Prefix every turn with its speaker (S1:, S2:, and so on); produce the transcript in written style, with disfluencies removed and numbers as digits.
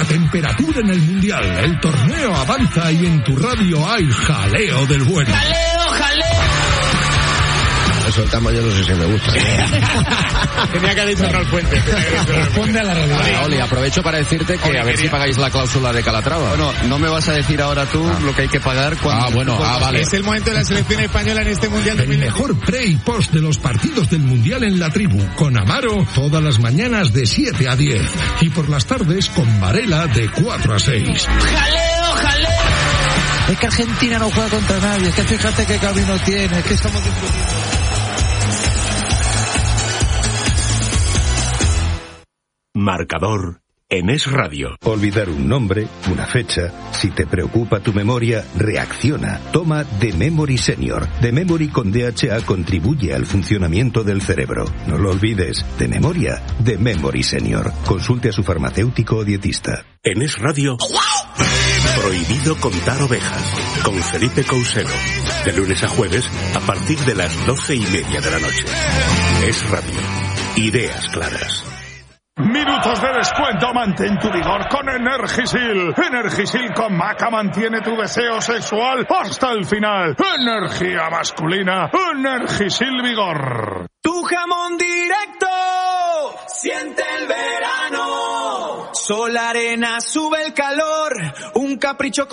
S1: la temperatura en el Mundial. El torneo avanza y en tu radio hay jaleo del bueno.
S2: ¡Jaleo, jaleo!
S3: Eso el tamaño no sé si me gusta.
S4: Tenía que haber dicho Raúl Fuentes.
S5: Responde a la realidad.
S6: Oli, aprovecho para decirte que a ver si pagáis la cláusula de Calatrava.
S3: Bueno, no me vas a decir ahora tú lo que hay que pagar cuando...
S6: vale.
S4: Es el momento de la selección española en este Mundial
S1: El mejor pre y post de los partidos del Mundial en la tribu. Con Amaro todas las mañanas de 7 a 10. Y por las tardes con Varela de 4 a 6.
S2: ¡Jaleo, jaleo!
S5: Es que Argentina no juega contra nadie. Es que fíjate qué camino tiene. Es que estamos discutiendo.
S7: Marcador en Es Radio.
S8: Olvidar un nombre, una fecha. Si te preocupa tu memoria, reacciona. Toma The Memory Senior. The Memory con DHA contribuye al funcionamiento del cerebro. No lo olvides. De memoria, The Memory Senior. Consulte a su farmacéutico o dietista.
S7: En Es Radio, prohibido contar ovejas. Con Felipe Cousero. De lunes a jueves, a partir de las 12:30 de la noche. Es Radio. Ideas claras.
S9: Minutos de descuento, mantén tu vigor con Energisil. Energisil con maca mantiene tu deseo sexual hasta el final. Energía masculina, Energisil Vigor.
S10: Tu jamón directo, siente el verano. Sol, arena, sube el calor, un capricho